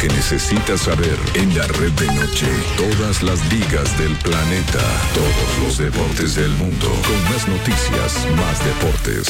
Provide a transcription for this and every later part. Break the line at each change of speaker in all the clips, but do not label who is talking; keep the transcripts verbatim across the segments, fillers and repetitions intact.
que necesitas saber en la red de noche. Todas las ligas del planeta, todos los deportes del mundo. Con más noticias, más deportes.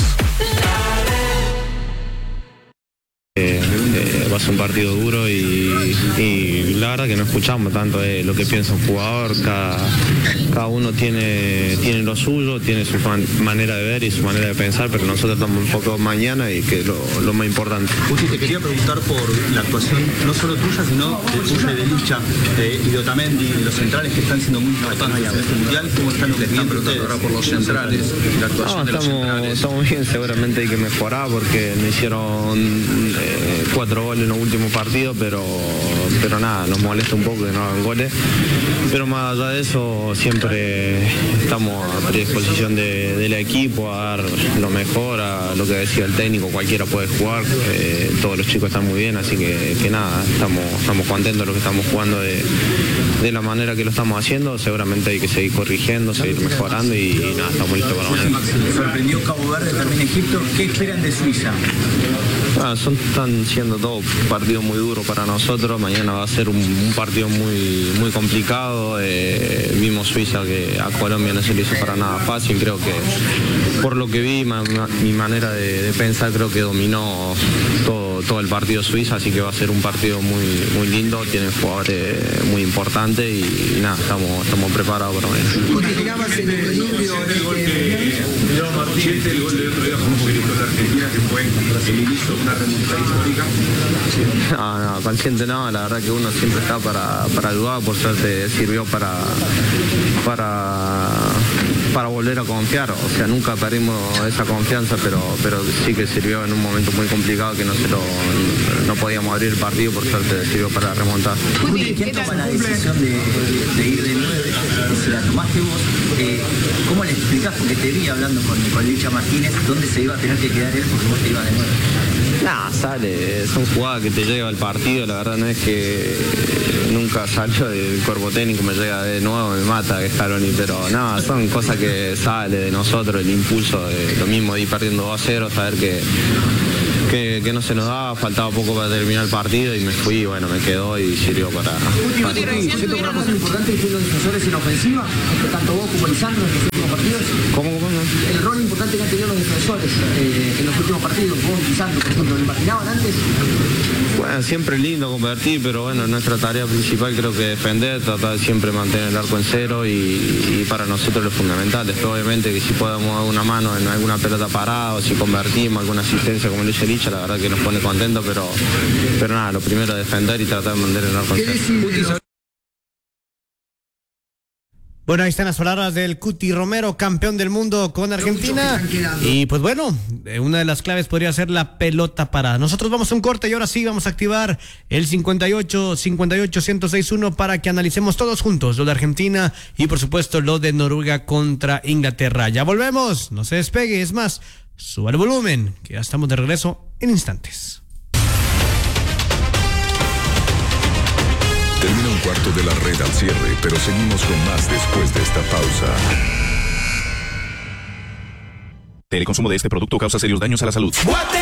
Eh, eh, va a ser un partido duro y, y la verdad que no escuchamos tanto eh, lo que piensa un jugador. Cada, cada uno tiene, tiene lo suyo, tiene su man, manera de ver y su manera de pensar, pero nosotros estamos un poco mañana y que es lo, lo más importante.
Justi, te quería preguntar por la actuación no solo tuya, sino de tuya y de Licha eh, y de Otamendi, los centrales que están siendo muy importantes en este mundial. ¿Cómo están los que están preguntando ahora por los centrales? La actuación
no,
de los
estamos,
centrales.
Estamos bien, seguramente hay que mejorar porque me hicieron eh, cuatro goles en los últimos partidos, pero, pero nada, nos molesta un poco que no hagan goles. Pero más allá de eso, siempre estamos a predisposición de, del equipo a dar lo mejor, a lo que decía el técnico, cualquiera puede jugar, eh, todos los chicos están muy bien, así que, que nada, estamos, estamos contentos de lo que estamos jugando de, de la manera que lo estamos haciendo. Seguramente hay que seguir corrigiendo, seguir mejorando y, y nada, estamos listos para mañana.
Sorprendió Cabo Verde, también Egipto. ¿Qué esperan de Suiza?
Ah, son, están siendo todos partidos muy duros para nosotros. Mañana va a ser un, un partido muy, muy complicado. Eh, vimos Suiza que a Colombia no se le hizo para nada fácil. Creo que por lo que vi, ma, ma, mi manera de, de pensar, creo que dominó todo, todo el partido Suiza, así que va a ser un partido muy, muy lindo. Tienen jugadores muy importantes y, y nada, estamos, estamos preparados para mañana.
El gol de Argentina, que fue el inicio de una remontada histórica.
No, no, consciente no, la verdad que uno siempre está para, para ayudar, por suerte sirvió para, para, para volver a confiar, o sea, nunca perdimos esa confianza, pero, pero sí que sirvió en un momento muy complicado que no, se lo, no podíamos abrir el partido, por suerte sirvió para remontar.
¿Quién toma la decisión de, de ir de nueve? Si la tomaste vos, eh, ¿cómo le explicás? Porque te vi hablando con, con Licha Martínez, ¿dónde se iba a tener que quedar él porque vos te ibas de nueve?
Nah, sale, son jugadas que te lleva al partido, la verdad no es que nunca salió del cuerpo técnico, me llega de nuevo, me mata Scaloni, pero nada, son cosas que sale de nosotros, el impulso, de lo mismo de ir perdiendo dos a cero, saber que, que, que no se nos daba, faltaba poco para terminar el partido y me fui, bueno, me quedó y sirvió para... para...
¿Siento que una cosa importante es que los defensores en ofensiva, tanto vos como Lisandro en los últimos partidos?
¿Cómo, cómo no?
El rol importante que han tenido los defensores eh, en los últimos partidos, vos y Lisandro, por ejemplo, ¿lo imaginaban antes?
Bueno, siempre lindo convertir, pero bueno, nuestra tarea principal creo que defender, tratar de siempre mantener el arco en cero y, y para nosotros lo fundamental. Después obviamente que si podemos dar una mano en alguna pelota parada o si convertimos alguna asistencia como lo hizo Licha, la verdad que nos pone contentos, pero, pero nada, lo primero es defender y tratar de mantener el arco en cero.
Bueno, ahí están las palabras del Cuti Romero, campeón del mundo con Argentina. Y pues bueno, una de las claves podría ser la pelota parada. Nosotros vamos a un corte y ahora sí vamos a activar el cincuenta y ocho, cincuenta y ocho, ciento seis uno para que analicemos todos juntos lo de Argentina y por supuesto lo de Noruega contra Inglaterra. Ya volvemos, no se despegue, es más, suba el volumen, que ya estamos de regreso en instantes.
Termina un cuarto de la red al cierre, pero seguimos con más después de esta pausa.
El consumo de este producto causa serios daños a la salud.